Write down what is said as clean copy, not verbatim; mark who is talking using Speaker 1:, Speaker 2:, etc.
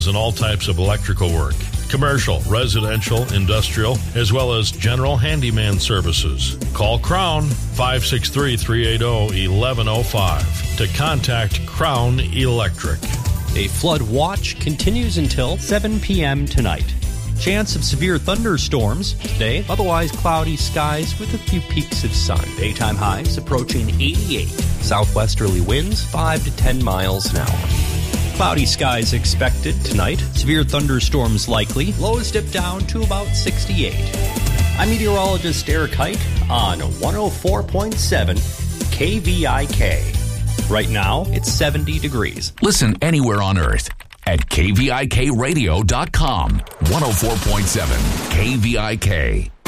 Speaker 1: and all types of electrical work. Commercial, residential, industrial, as well as general handyman services. Call Crown 563-380-1105 to contact Crown Electric.
Speaker 2: A flood watch continues until 7 p.m. tonight. Chance of severe thunderstorms today, otherwise cloudy skies with a few peaks of sun. Daytime highs approaching 88. Southwesterly winds 5 to 10 miles an hour. Cloudy skies expected tonight. Severe thunderstorms likely. Lows dip down to about 68. I'm meteorologist Eric Hike on 104.7 KVIK. Right now, it's 70 degrees.
Speaker 3: Listen anywhere on Earth at KVIKradio.com. 104.7 KVIK.